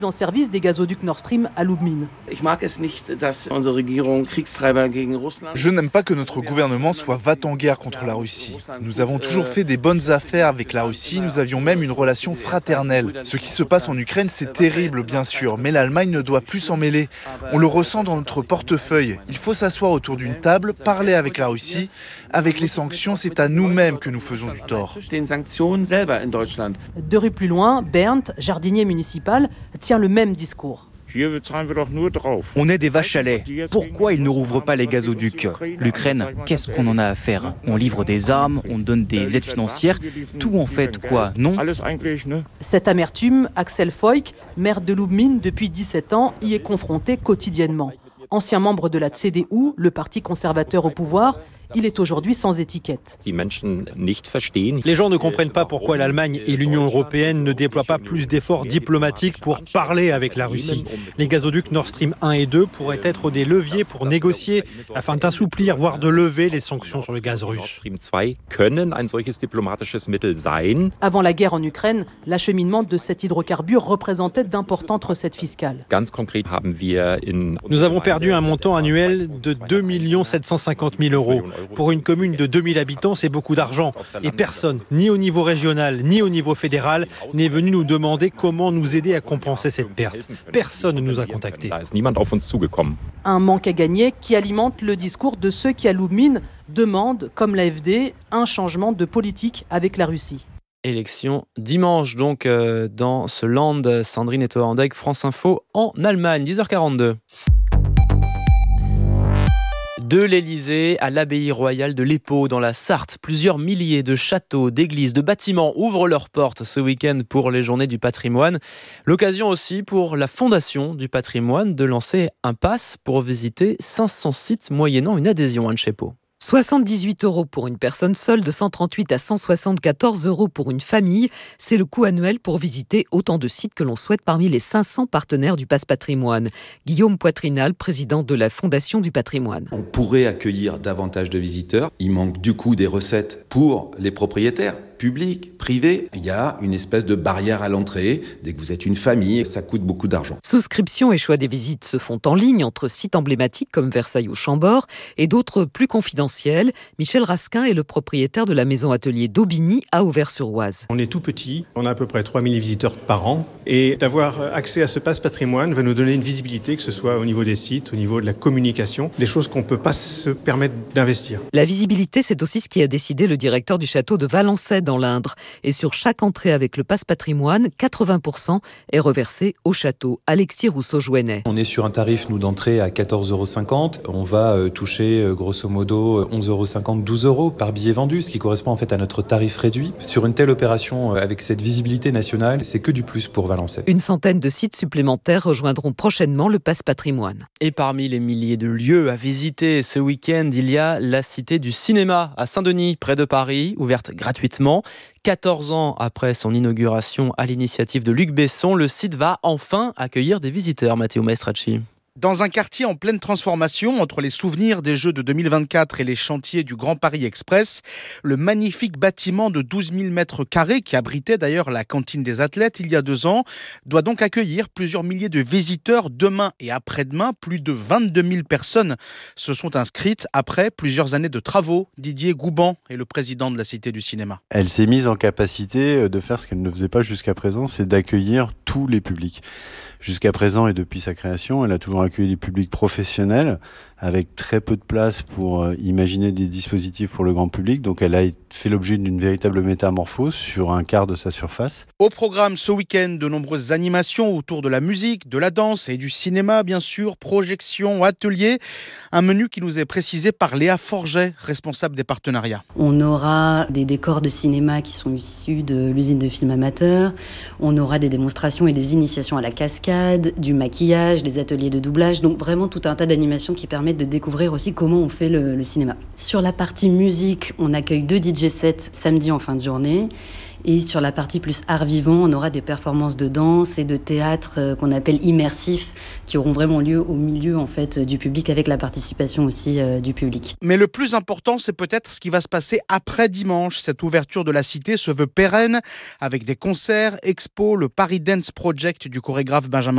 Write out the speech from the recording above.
En service des gazoducs Nord Stream à Lubmin. Je n'aime pas que notre gouvernement soit va-t-en-guerre contre la Russie. Nous avons toujours fait des bonnes affaires avec la Russie, nous avions même une relation fraternelle. Ce qui se passe en Ukraine, c'est terrible bien sûr, mais l'Allemagne ne doit plus s'en mêler. On le ressent dans notre portefeuille. Il faut s'asseoir autour d'une table, parler avec la Russie. Avec les sanctions, c'est à nous-mêmes que nous faisons du tort. 2 rues plus loin, Bernd, jardinier municipal, tient le même discours. On est des vaches à lait. Pourquoi ils ne rouvrent pas les gazoducs ? L'Ukraine, qu'est-ce qu'on en a à faire ? On livre des armes, on donne des aides financières. Tout en fait quoi, non ? Cette amertume, Axel Voigt, maire de Lubmin depuis 17 ans, y est confronté quotidiennement. Ancien membre de la CDU, le parti conservateur au pouvoir, il est aujourd'hui sans étiquette. Les gens ne comprennent pas pourquoi l'Allemagne et l'Union européenne ne déploient pas plus d'efforts diplomatiques pour parler avec la Russie. Les gazoducs Nord Stream 1 et 2 pourraient être des leviers pour négocier afin d'assouplir, voire de lever les sanctions sur le gaz russe. Avant la guerre en Ukraine, l'acheminement de cet hydrocarbure représentait d'importantes recettes fiscales. Nous avons perdu un montant annuel de 2 750 000 euros. Pour une commune de 2000 habitants, c'est beaucoup d'argent. Et personne, ni au niveau régional, ni au niveau fédéral, n'est venu nous demander comment nous aider à compenser cette perte. Personne ne nous a contactés. Un manque à gagner qui alimente le discours de ceux qui, à Lubmin, demandent, comme l'AfD, un changement de politique avec la Russie. Élection dimanche, donc, dans ce land. Sandrine Etoandeg, France Info, en Allemagne, 10h42. De l'Élysée à l'abbaye royale de l'Épau dans la Sarthe, plusieurs milliers de châteaux, d'églises, de bâtiments ouvrent leurs portes ce week-end pour les Journées du patrimoine. L'occasion aussi pour la Fondation du patrimoine de lancer un pass pour visiter 500 sites moyennant une adhésion, Anne Chepeau. 78 € pour une personne seule, de 138 à 174 € pour une famille. C'est le coût annuel pour visiter autant de sites que l'on souhaite parmi les 500 partenaires du Pass Patrimoine. Guillaume Poitrinal, président de la Fondation du patrimoine. On pourrait accueillir davantage de visiteurs. Il manque du coup des recettes pour les propriétaires. Public, privé, il y a une espèce de barrière à l'entrée. Dès que vous êtes une famille, ça coûte beaucoup d'argent. Souscription et choix des visites se font en ligne entre sites emblématiques comme Versailles ou Chambord et d'autres plus confidentiels. Michel Rasquin est le propriétaire de la maison atelier d'Aubigny à Auvers-sur-Oise. On est tout petit, on a à peu près 3000 visiteurs par an et d'avoir accès à ce passe patrimoine va nous donner une visibilité, que ce soit au niveau des sites, au niveau de la communication, des choses qu'on ne peut pas se permettre d'investir. La visibilité, c'est aussi ce qui a décidé le directeur du château de Valençay dans l'Indre. Et sur chaque entrée avec le passe patrimoine, 80% est reversé au château. Alexis Rousseau-Jouennet. On est sur un tarif, nous, d'entrée à 14,50 €. On va toucher grosso modo 11,50 €, 12 € par billet vendu, ce qui correspond en fait à notre tarif réduit. Sur une telle opération, avec cette visibilité nationale, c'est que du plus pour Valençay. Une centaine de sites supplémentaires rejoindront prochainement le passe patrimoine. Et parmi les milliers de lieux à visiter ce week-end, il y a la Cité du cinéma à Saint-Denis, près de Paris, ouverte gratuitement. 14 ans après son inauguration à l'initiative de Luc Besson, le site va enfin accueillir des visiteurs, Matteo Maestracci. Dans un quartier en pleine transformation, entre les souvenirs des Jeux de 2024 et les chantiers du Grand Paris Express, le magnifique bâtiment de 12 000 mètres carrés, qui abritait d'ailleurs la cantine des athlètes il y a 2 ans, doit donc accueillir plusieurs milliers de visiteurs demain et après-demain. Plus de 22 000 personnes se sont inscrites après plusieurs années de travaux. Didier Gouban est le président de la Cité du cinéma. Elle s'est mise en capacité de faire ce qu'elle ne faisait pas jusqu'à présent, c'est d'accueillir tous les publics. Jusqu'à présent et depuis sa création, elle a toujours accueilli des publics professionnels avec très peu de place pour imaginer des dispositifs pour le grand public. Donc elle a fait l'objet d'une véritable métamorphose sur un quart de sa surface. Au programme ce week-end, de nombreuses animations autour de la musique, de la danse et du cinéma, bien sûr, projections, ateliers. Un menu qui nous est précisé par Léa Forget, responsable des partenariats. On aura des décors de cinéma qui sont issus de l'usine de films amateurs. On aura des démonstrations et des initiations à la cascade, du maquillage, des ateliers de doublage. Donc vraiment tout un tas d'animations qui permettent de découvrir aussi comment on fait le cinéma. Sur la partie musique, on accueille 2 DJ sets samedi en fin de journée. Et sur la partie plus art vivant, on aura des performances de danse et de théâtre qu'on appelle immersifs, qui auront vraiment lieu au milieu en fait du public, avec la participation aussi du public. Mais le plus important, c'est peut-être ce qui va se passer après dimanche. Cette ouverture de la cité se veut pérenne, avec des concerts, expos, le Paris Dance Project du chorégraphe Benjamin